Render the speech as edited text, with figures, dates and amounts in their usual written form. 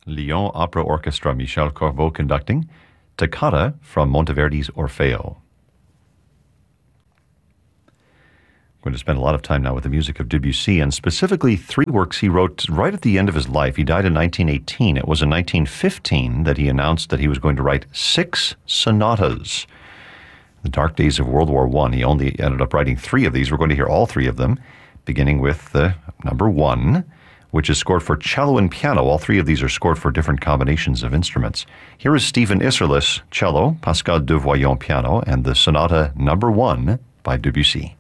Lyon Opera Orchestra, Michel Corbeau conducting, Toccata from Monteverdi's Orfeo. I'm going to spend a lot of time now with the music of Debussy, and specifically 3 works he wrote right at the end of his life. He died in 1918. It was in 1915 that he announced that he was going to write 6 sonatas. In the dark days of World War I, he only ended up writing 3 of these. We're going to hear all 3 of them, beginning with number 1, which is scored for cello and piano. All 3 of these are scored for different combinations of instruments. Here is Stephen Isserlis, cello, Pascal Devoyon, piano, and the Sonata number 1 by Debussy.